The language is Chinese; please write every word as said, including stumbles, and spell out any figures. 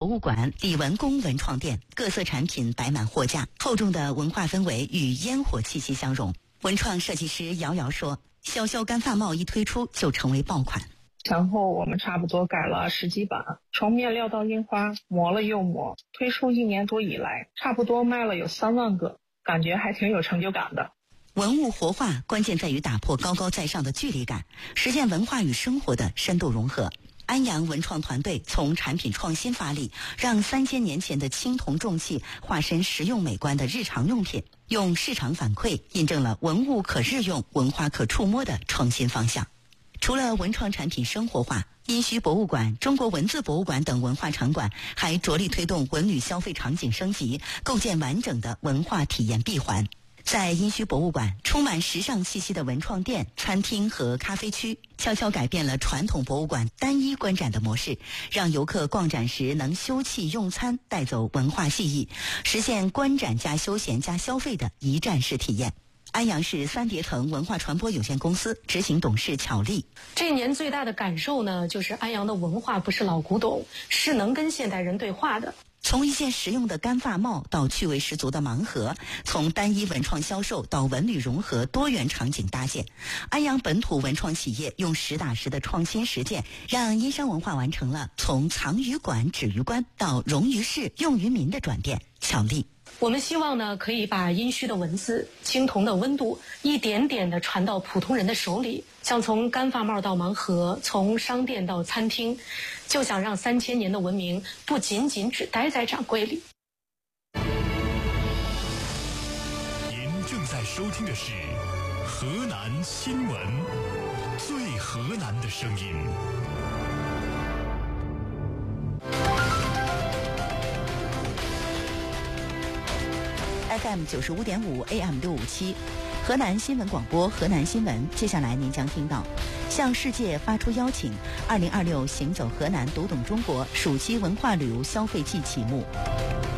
物馆、李文宫文创店，各色产品摆满货架，厚重的文化氛围与烟火气息相融。文创设计师瑶瑶说，潇潇干发帽一推出就成为爆款。 前后我们差不多改了十几版，从面料到印花，磨了又磨，推出一年多以来，差不多卖了有三万个，感觉还挺有成就感的。 文物活化关键在于打破高高在上的距离感，实现文化与生活的深度融合。安阳文创团队从产品创新发力，让三千年前的青铜重器化身实用美观的日常用品，用市场反馈印证了文物可日用、文化可触摸的创新方向。除了文创产品生活化，殷墟博物馆、中国文字博物馆等文化场馆还着力推动文旅消费场景升级，构建完整的文化体验闭环。在殷墟博物馆，充满时尚气息的文创店、餐厅和咖啡区，悄悄改变了传统博物馆单一观展的模式，让游客逛展时能休憩用餐，带走文化记忆，实现观展加休闲加消费的一站式体验。安阳市三叠层文化传播有限公司执行董事巧丽： 这一年最大的感受呢，就是安阳的文化不是老古董，是能跟现代人对话的。 从一件实用的干发帽到趣味十足的盲盒，从单一文创销售到文旅融合多元场景搭建，安阳本土文创企业用实打实的创新实践，让殷商文化完成了从藏于馆、止于观到融于世、用于民的转变。巧丽： 我们希望呢，可以把殷墟的文字、青铜的温度一点点的传到普通人的手里，像从干发帽到盲盒，从商店到餐厅，就想让三千年的文明不仅仅只待在展柜里。 您正在收听的是河南新闻，最河南的声音。 F M 九十五点五 A M 六五七，河南新闻广播，河南新闻。接下来您将听到：向世界发出邀请，二零二六行走河南，读懂中国暑期文化旅游消费季启幕。